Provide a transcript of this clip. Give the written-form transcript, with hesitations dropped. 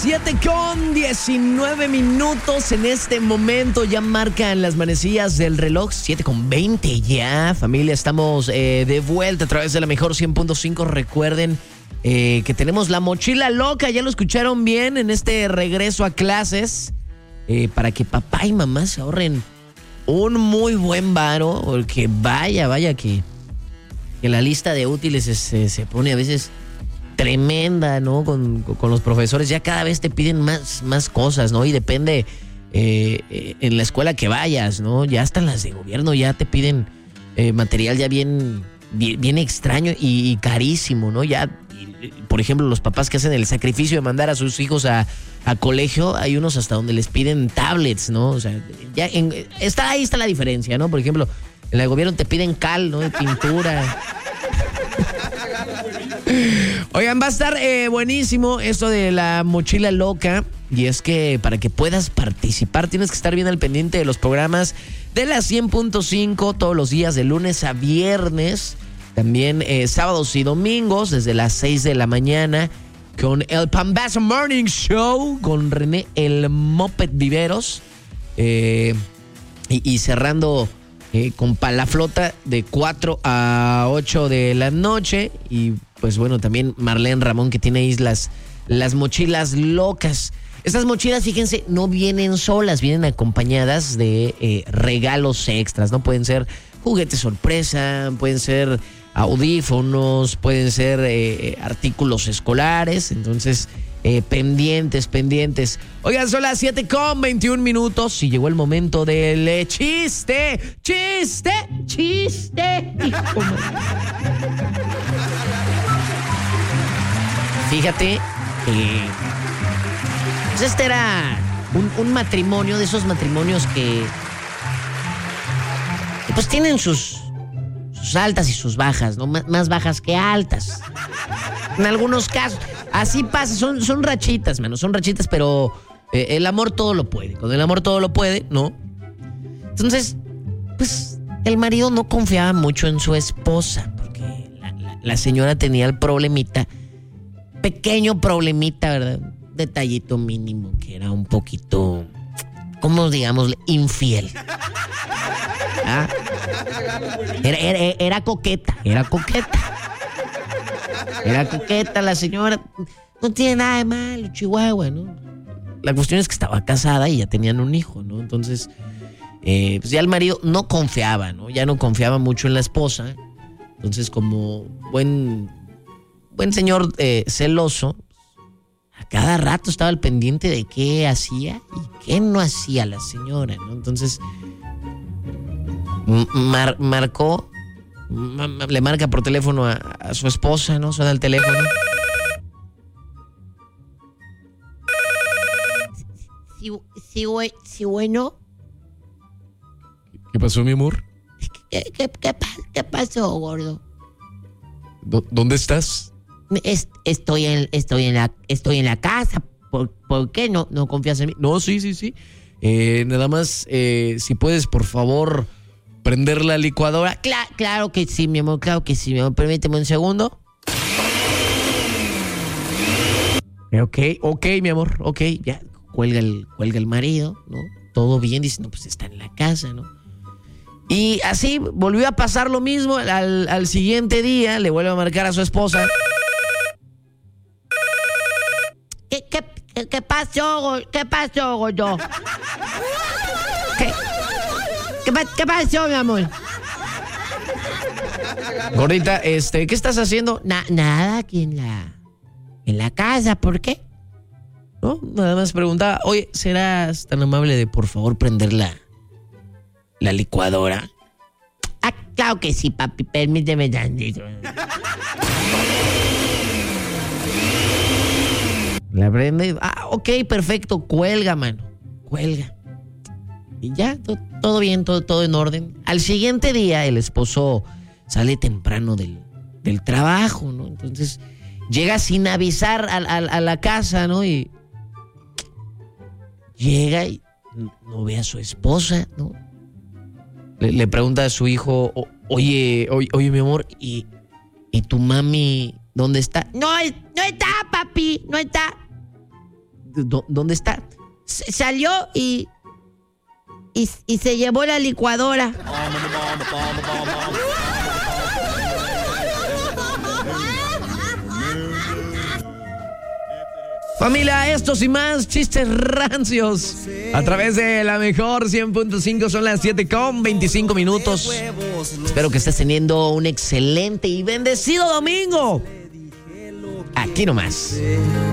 7:19 en este momento. Ya marcan las manecillas del reloj. 7:20 ya, familia. Estamos de vuelta a través de la mejor 100.5. Recuerden que tenemos la mochila loca. Ya lo escucharon bien en este regreso a clases. Para que papá y mamá se ahorren un muy buen varo. Porque vaya que la lista de útiles se pone a veces tremenda, ¿no? Con los profesores ya cada vez te piden más cosas, ¿no? Y depende en la escuela que vayas, ¿no? Ya hasta en las de gobierno ya te piden material ya bien extraño y carísimo, ¿no? Ya, por ejemplo, los papás que hacen el sacrificio de mandar a sus hijos a colegio, hay unos hasta donde les piden tablets, ¿no? O sea, ya ahí está la diferencia, ¿no? Por ejemplo, en la de gobierno te piden cal, ¿no? De pintura. Oigan, va a estar buenísimo esto de la mochila loca. Y es que para que puedas participar tienes que estar bien al pendiente de los programas de la 100.5 todos los días de lunes a viernes. También sábados y domingos desde las 6 de la mañana con el Pambazo Morning Show con René el Moped Viveros. Y cerrando con Palaflota de 4 a 8 de la noche. Y pues bueno, también Marlene Ramón, que tiene ahí las mochilas locas. Estas mochilas, fíjense, no vienen solas, vienen acompañadas de regalos extras, ¿no? Pueden ser juguetes sorpresa, pueden ser audífonos, pueden ser artículos escolares. Entonces, pendientes. Oigan, son las 7:21 y llegó el momento del chiste. Fíjate que pues este era un matrimonio, de esos matrimonios que pues tienen sus altas y sus bajas, ¿no? Más bajas que altas. En algunos casos. Así pasa, son rachitas, mano, son rachitas, pero el amor todo lo puede. Con el amor todo lo puede, ¿no? Entonces, pues, el marido no confiaba mucho en su esposa, porque la señora tenía el problemita, pequeño problemita, ¿verdad? Detallito mínimo, que era un poquito, ¿cómo digámosle? Infiel. ¿Ah? Era coqueta. Era coqueta la señora. No tiene nada de malo, Chihuahua, ¿no? La cuestión es que estaba casada y ya tenían un hijo, ¿no? Entonces, pues ya el marido no confiaba, ¿no? Ya no confiaba mucho en la esposa. Entonces, como buen señor celoso, a cada rato estaba al pendiente de qué hacía y qué no hacía la señora, ¿no? Entonces, le marca por teléfono a su esposa, ¿no? Suena el teléfono. Sí, bueno. ¿Qué pasó, mi amor? ¿Qué pasó, gordo? ¿Dónde estás? Estoy en la casa. ¿Por qué no confías en mí? No, sí. Nada más, si puedes, por favor, prender la licuadora. Claro que sí, mi amor, Permíteme un segundo. Ok, mi amor, ok. Ya, cuelga el marido, ¿no? Todo bien, dice, no, pues está en la casa, ¿no? Y así volvió a pasar lo mismo. Al siguiente día le vuelve a marcar a su esposa. ¿Qué pasó, gordo? ¿Qué pasó, mi amor? Gordita, ¿qué estás haciendo? Nada, aquí en la casa, ¿por qué? No, nada más preguntaba, oye, ¿serás tan amable de por favor prender la licuadora? Claro que sí, papi, permíteme tantito. La prende. Ok, perfecto, cuelga, mano. Cuelga. Y ya, todo bien, todo en orden. Al siguiente día, el esposo sale temprano del trabajo, ¿no? Entonces, llega sin avisar a la casa, ¿no? Y llega y no ve a su esposa, ¿no? Le pregunta a su hijo, oye, mi amor, ¿y tu mami dónde está? No está, papi, no está. ¿Dónde está? Salió y se llevó la licuadora. Familia, estos y más chistes rancios a través de la mejor 100.5. Son las 7:25. Espero que estés teniendo un excelente y bendecido domingo. Aquí nomás.